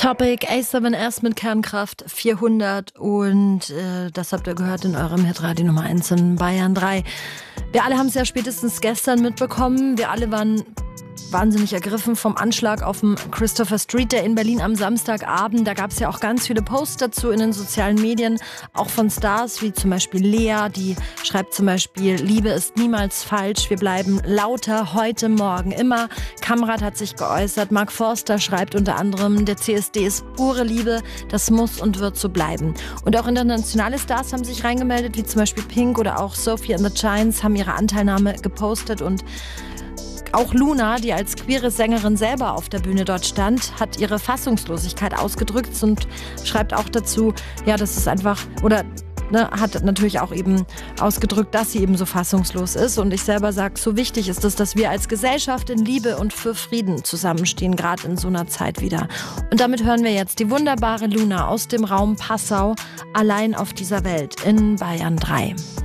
Topic A7S mit Kernkraft 400 und das habt ihr gehört in eurem Hitradio Nummer 1 in Bayern 3. Wir alle haben es ja spätestens gestern mitbekommen. Wir alle waren wahnsinnig ergriffen vom Anschlag auf dem Christopher Street Day in Berlin am Samstagabend. Da gab es ja auch ganz viele Posts dazu in den sozialen Medien, auch von Stars wie zum Beispiel Lea, die schreibt zum Beispiel: Liebe ist niemals falsch, wir bleiben lauter, heute, morgen, immer. Kamrat hat sich geäußert, Mark Forster schreibt unter anderem: Der CSD ist pure Liebe, das muss und wird so bleiben. Und auch internationale Stars haben sich reingemeldet, wie zum Beispiel Pink oder auch Sophie and the Giants haben ihre Anteilnahme gepostet. Und auch Luna, die als queere Sängerin selber auf der Bühne dort stand, hat ihre Fassungslosigkeit ausgedrückt und schreibt auch dazu, ja, das ist einfach, hat natürlich auch eben ausgedrückt, dass sie eben so fassungslos ist. Und ich selber sage, so wichtig ist es, dass wir als Gesellschaft in Liebe und für Frieden zusammenstehen, gerade in so einer Zeit wieder. Und damit hören wir jetzt die wunderbare Luna aus dem Raum Passau, Allein auf dieser Welt in Bayern 3.